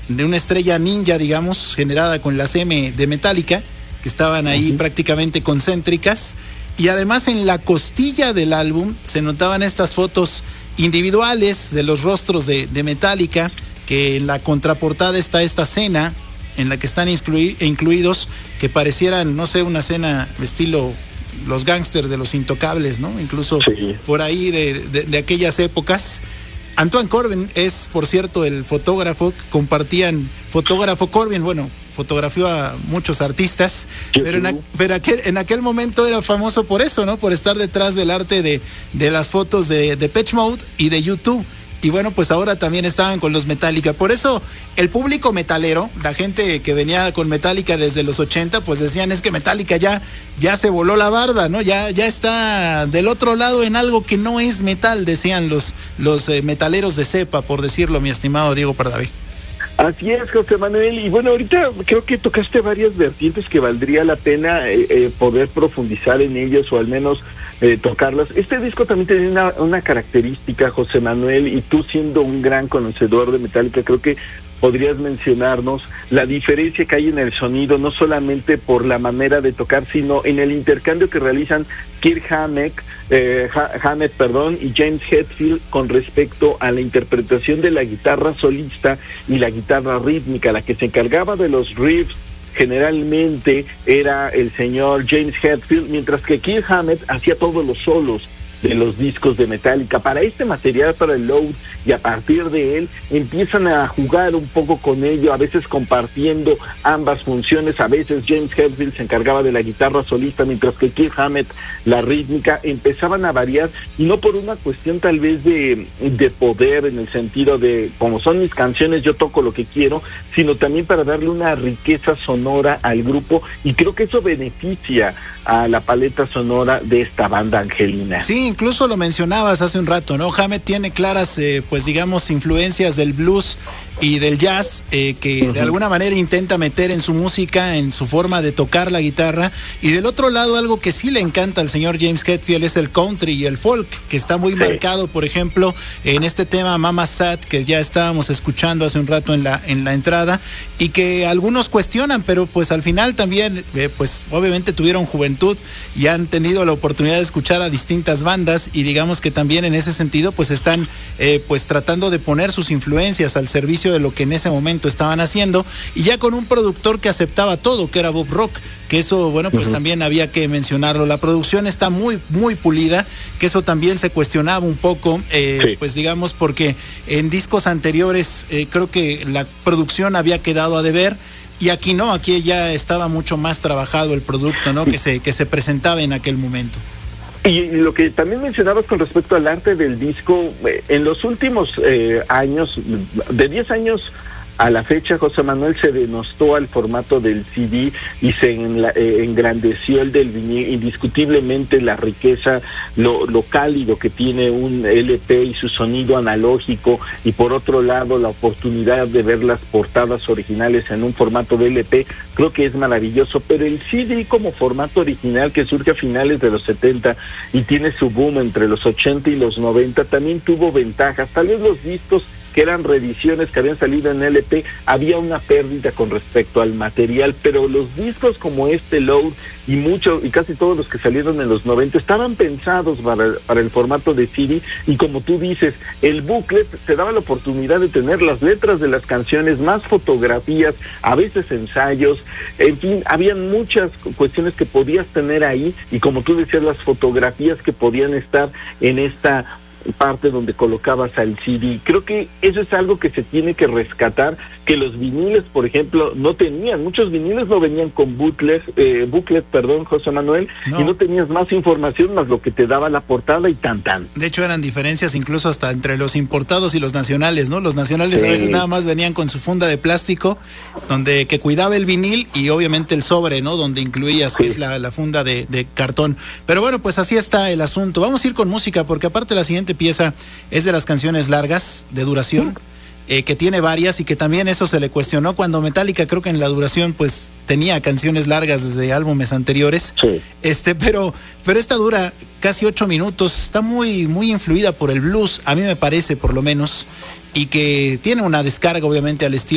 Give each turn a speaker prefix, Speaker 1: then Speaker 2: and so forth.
Speaker 1: de una estrella ninja, digamos, generada con las M de Metallica, que estaban ahí prácticamente concéntricas. Y además en la costilla del álbum se notaban estas fotos individuales de los rostros de Metallica, que en la contraportada está esta cena en la que están incluidos, que parecieran, no sé, una cena estilo los gángsters de Los Intocables, ¿no? Incluso por ahí de aquellas épocas. Antoine Corbijn es, por cierto, el fotógrafo. Fotógrafo Corbijn, bueno, fotografió a muchos artistas, pero en aquel momento era famoso por eso, ¿no? Por estar detrás del arte de las fotos de Depeche Mode y de U2. Y bueno, pues ahora también estaban con los Metallica. Por eso el público metalero, la gente que venía con Metallica desde los 80, pues decían, es que Metallica ya se voló la barda, ¿no? Ya está del otro lado en algo que no es metal, decían los metaleros de cepa, por decirlo, mi estimado Diego Pardavé.
Speaker 2: Así es, José Manuel, y bueno, ahorita creo que tocaste varias vertientes que valdría la pena poder profundizar en ellas, o al menos tocarlas. Este disco también tiene una característica, José Manuel, y tú siendo un gran conocedor de Metallica, creo que podrías mencionarnos la diferencia que hay en el sonido, no solamente por la manera de tocar, sino en el intercambio que realizan Kirk Hammett, y James Hetfield con respecto a la interpretación de la guitarra solista y la guitarra rítmica. La que se encargaba de los riffs generalmente era el señor James Hetfield, mientras que Kirk Hammett hacía todos los solos de los discos de Metallica. Para este material, para el Load, y a partir de él empiezan a jugar un poco con ello, a veces compartiendo ambas funciones. A veces James Hetfield se encargaba de la guitarra solista, mientras que Kirk Hammett la rítmica. Empezaban a variar, y no por una cuestión tal vez de poder, en el sentido de, como son mis canciones, yo toco lo que quiero, sino también para darle una riqueza sonora al grupo, y creo que eso beneficia a la paleta sonora de esta banda angelina.
Speaker 1: Sí, incluso lo mencionabas hace un rato, ¿no? Hammett tiene claras, pues digamos, influencias del blues y del jazz, que de alguna manera intenta meter en su música, en su forma de tocar la guitarra. Y del otro lado, algo que sí le encanta al señor James Hetfield es el country y el folk, que está muy marcado, por ejemplo, en este tema Mama Sad, que ya estábamos escuchando hace un rato en la entrada, y que algunos cuestionan, pero pues al final también, pues obviamente tuvieron juventud y han tenido la oportunidad de escuchar a distintas bandas, y digamos que también en ese sentido pues están pues tratando de poner sus influencias al servicio de lo que en ese momento estaban haciendo, y ya con un productor que aceptaba todo, que era Bob Rock, que eso, bueno, pues también había que mencionarlo. La producción está muy, muy pulida, que eso también se cuestionaba un poco, pues digamos, porque en discos anteriores creo que la producción había quedado a deber, y aquí no, aquí ya estaba mucho más trabajado el producto, ¿no? Que se presentaba en aquel momento.
Speaker 2: Y lo que también mencionabas con respecto al arte del disco, en los últimos años, de 10 años a la fecha, José Manuel, se denostó al formato del CD y se engrandeció el del vinil. Indiscutiblemente la riqueza, lo cálido que tiene un LP y su sonido analógico, y por otro lado la oportunidad de ver las portadas originales en un formato de LP, creo que es maravilloso. Pero el CD como formato original, que surge a finales de los 70 y tiene su boom entre los 80 y los 90, también tuvo ventajas. Tal vez los discos que eran reediciones que habían salido en LP, había una pérdida con respecto al material, pero los discos como este Load y casi todos los que salieron en los 90 estaban pensados para el formato de CD, y como tú dices, el booklet te daba la oportunidad de tener las letras de las canciones, más fotografías, a veces ensayos, en fin, habían muchas cuestiones que podías tener ahí, y como tú decías, las fotografías que podían estar en esta parte donde colocabas al CD. Creo que eso es algo que se tiene que rescatar, que los viniles, por ejemplo, no tenían. Muchos viniles no venían con booklet, José Manuel, no. Y no tenías más información más lo que te daba la portada y tan.
Speaker 1: De hecho, eran diferencias incluso hasta entre los importados y los nacionales, ¿no? Los nacionales a veces nada más venían con su funda de plástico, que cuidaba el vinil, y obviamente el sobre, ¿no? Donde incluías, que es la funda de cartón. Pero bueno, pues así está el asunto. Vamos a ir con música, porque aparte la siguiente pieza es de las canciones largas de duración, que tiene varias, y que también eso se le cuestionó cuando Metallica, creo que en la duración pues tenía canciones largas desde álbumes anteriores, pero esta dura casi 8 minutos, está muy, muy influida por el blues, a mí me parece, por lo menos, y que tiene una descarga obviamente al estilo